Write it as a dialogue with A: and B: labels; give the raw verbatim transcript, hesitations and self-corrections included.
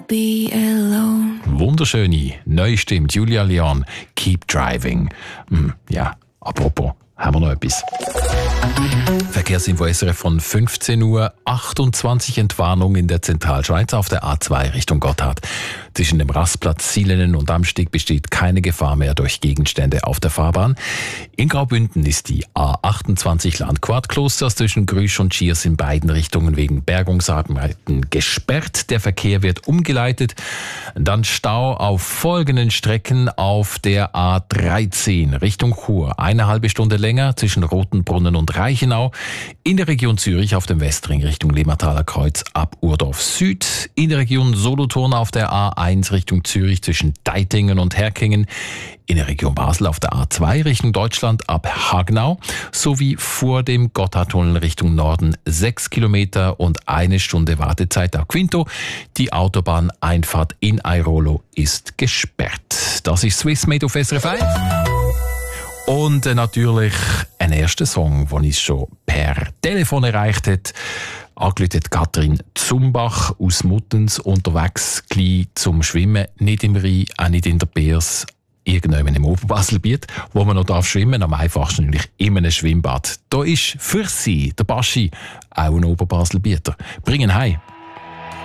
A: be alone.
B: Wunderschöne, neue Stimme, Julia Leon, Keep Driving. Hm, ja, apropos, haben wir noch etwas? Verkehrsinfo S R F von fünfzehn Uhr achtundzwanzig, Entwarnung in der Zentralschweiz auf der A zwei Richtung Gotthard. Zwischen dem Rastplatz Silenen und Amsteg besteht keine Gefahr mehr durch Gegenstände auf der Fahrbahn. In Graubünden ist die A achtundzwanzig Landquart-Klosters zwischen Grüsch und Schiers in beiden Richtungen wegen Bergungsarbeiten gesperrt. Der Verkehr wird umgeleitet. Dann Stau auf folgenden Strecken auf der A dreizehn Richtung Chur. Eine halbe Stunde länger zwischen Rotenbrunnen und Reichenau. In der Region Zürich auf dem Westring Richtung Limmertaler Kreuz ab Urdorf Süd. In der Region Solothurn auf der A eins Richtung Zürich zwischen Deitingen und Herkingen. In der Region Basel auf der A zwei Richtung Deutschland ab Hagnau. Sowie vor dem Gotthardtunnel Richtung Norden sechs Kilometer und eine Stunde Wartezeit auf Quinto. Die Autobahneinfahrt in Airolo ist gesperrt. Das ist Swiss Made auf S R F eins. Und äh, natürlich ein erster Song, den uns schon per Telefon erreicht hat. Angerufen hat Katrin Zumbach aus Muttens, unterwegs gleich zum Schwimmen, nicht im Rhein, auch nicht in der Beers, irgendwann im Oberbaselbiet, wo man noch darf schwimmen, am einfachsten natürlich in einem Schwimmbad. Da ist für sie, der Baschi, auch ein Oberbaselbieter. Bringen heim.